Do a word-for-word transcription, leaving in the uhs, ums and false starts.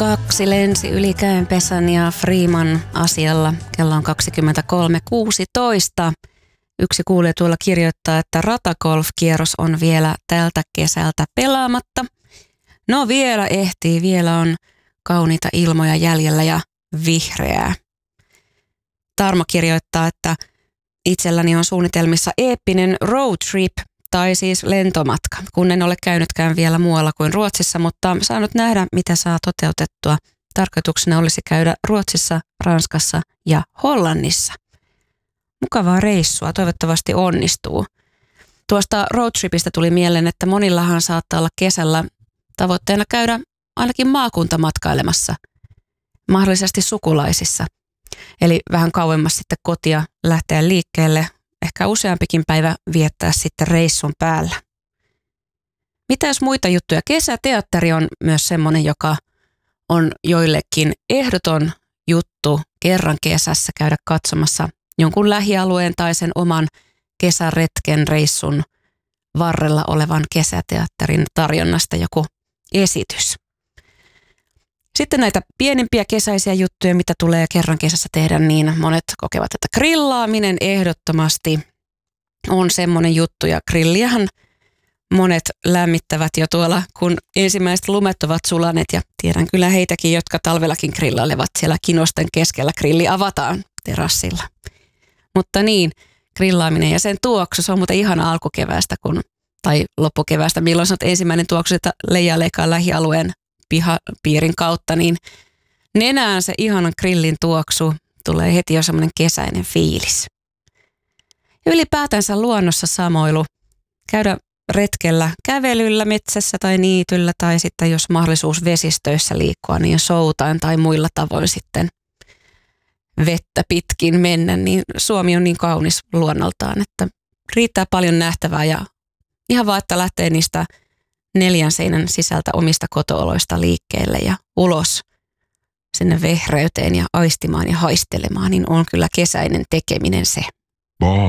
Kaksi lensi yli Käenpesän ja Freeman asialla. Kello on kaksikymmentäkolme kuusitoista. Yksi kuulija tuolla kirjoittaa, että ratagolf-kierros on vielä tältä kesältä pelaamatta. No vielä ehtii, vielä on kauniita ilmoja jäljellä ja vihreää. Tarmo kirjoittaa, että itselläni on suunnitelmissa eeppinen road trip, tai siis lentomatka, kun en ole käynytkään vielä muualla kuin Ruotsissa, mutta saanut nähdä, mitä saa toteutettua. Tarkoituksena olisi käydä Ruotsissa, Ranskassa ja Hollannissa. Mukavaa reissua, toivottavasti onnistuu. Tuosta roadtripistä tuli mieleen, että monillahan saattaa olla kesällä tavoitteena käydä ainakin maakuntamatkailemassa, mahdollisesti sukulaisissa. Eli vähän kauemmas sitten kotia lähteä liikkeelle, ehkä useampikin päivä viettää sitten reissun päällä. Mitä jos muita juttuja? Kesäteatteri on myös semmoinen, joka on joillekin ehdoton juttu kerran kesässä käydä katsomassa jonkun lähialueen tai sen oman kesäretken reissun varrella olevan kesäteatterin tarjonnasta joku esitys. Sitten näitä pienimpiä kesäisiä juttuja, mitä tulee kerran kesässä tehdä, niin monet kokevat, että grillaaminen ehdottomasti on semmoinen juttu. Ja grilliähän monet lämmittävät jo tuolla, kun ensimmäiset lumet ovat sulaneet. Ja tiedän kyllä heitäkin, jotka talvellakin grillailevat siellä kinosten keskellä. Grilli avataan terassilla. Mutta niin, grillaaminen ja sen tuoksu, se on muuten ihana alkukeväästä kun, tai loppukeväästä. Milloin se on ensimmäinen tuoksu, että leijaileekaan lähialueen pihapiirin kautta, niin nenään se ihanan grillin tuoksu, tulee heti jo semmoinen kesäinen fiilis. Ja ylipäätänsä luonnossa samoilu, käydä retkellä kävelyllä metsässä tai niityllä tai sitten jos mahdollisuus vesistöissä liikkua, niin soutaen tai muilla tavoin sitten vettä pitkin mennä, niin Suomi on niin kaunis luonnoltaan, että riittää paljon nähtävää ja ihan vaan, että lähtee niistä neljän seinän sisältä omista kotooloista liikkeelle ja ulos sinne vehreyteen ja aistimaan ja haistelemaan, niin on kyllä kesäinen tekeminen se.